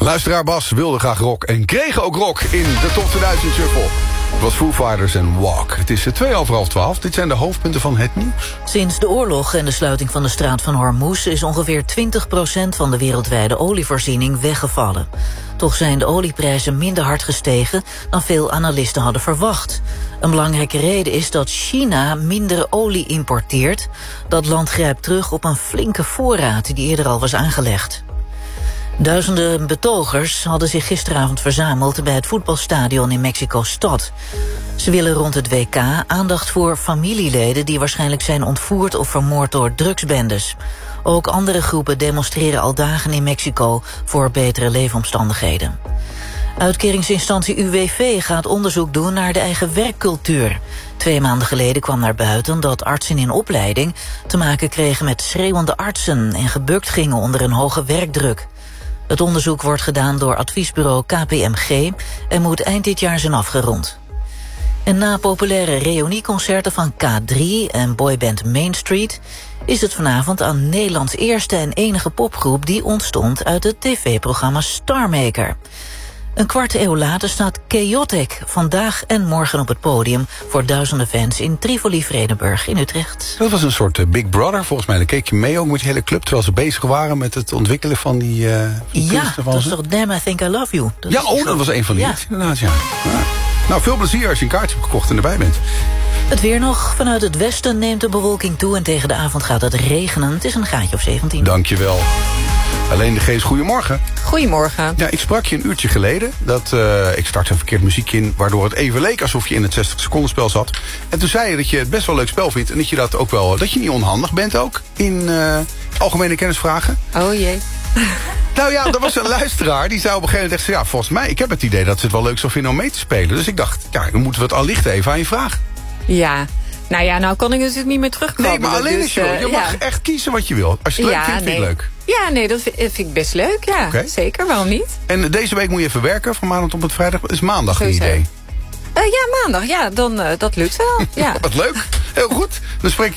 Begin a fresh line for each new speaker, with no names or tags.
Luisteraar Bas wilde graag rock en kreeg ook rock in de Top 2000 Shuffle. Het was Foo Fighters en Walk. Het is 11:55. Dit zijn de hoofdpunten van het nieuws.
Sinds de oorlog en de sluiting van de straat van Hormuz is ongeveer 20% van de wereldwijde olievoorziening weggevallen. Toch zijn de olieprijzen minder hard gestegen dan veel analisten hadden verwacht. Een belangrijke reden is dat China minder olie importeert. Dat land grijpt terug op een flinke voorraad die eerder al was aangelegd. Duizenden betogers hadden zich gisteravond verzameld bij het voetbalstadion in Mexico-stad. Ze willen rond het WK aandacht voor familieleden die waarschijnlijk zijn ontvoerd of vermoord door drugsbendes. Ook andere groepen demonstreren al dagen in Mexico voor betere leefomstandigheden. Uitkeringsinstantie UWV gaat onderzoek doen naar de eigen werkcultuur. 2 maanden geleden kwam naar buiten dat artsen in opleiding te maken kregen met schreeuwende artsen en gebukt gingen onder een hoge werkdruk. Het onderzoek wordt gedaan door adviesbureau KPMG en moet eind dit jaar zijn afgerond. En na populaire reunieconcerten van K3 en boyband Main Street is het vanavond aan Nederlands eerste en enige popgroep die ontstond uit het tv-programma Starmaker. Een kwart eeuw later staat Chaotic vandaag en morgen op het podium voor duizenden fans in Tivoli-Vredenburg in Utrecht.
Dat was een soort Big Brother volgens mij. Dan keek je mee ook met je hele club terwijl ze bezig waren met het ontwikkelen van die
ja, dat is toch Damn I Think I Love You.
Dat was een van die hits, inderdaad, ja. Nou, veel plezier als je een kaartje hebt gekocht en erbij bent.
Het weer nog. Vanuit het westen neemt de bewolking toe en tegen de avond gaat het regenen. Het is een graadje of 17.
Dankjewel. Alleen de Geest, goedemorgen.
Goedemorgen.
Ja, ik sprak je een uurtje geleden. Ik startte een verkeerd muziekje in, waardoor het even leek alsof je in het 60 seconden spel zat. En toen zei je dat je het best wel leuk spel vindt en dat je dat ook wel, dat je niet onhandig bent ook in algemene kennisvragen.
Oh jee.
Nou ja, er was een luisteraar die zei op een gegeven moment echt, ja, volgens mij, ik heb het idee dat ze het wel leuk zou vinden om mee te spelen. Dus ik dacht, ja, dan moeten we het allicht even aan je vragen.
Ja. Nou ja, nou kan ik natuurlijk niet meer terugkomen.
Nee, maar alleen is je mag echt kiezen wat je wil. Als je het leuk vindt, vind ik leuk.
Ja, nee, dat vind ik best leuk, ja. Okay. Zeker, waarom niet? En
deze week moet je even werken, van maandag tot met vrijdag. Is maandag een idee?
Ja, maandag, ja, dan, dat lukt wel. Ja.
Wat leuk, heel goed. Dan spreek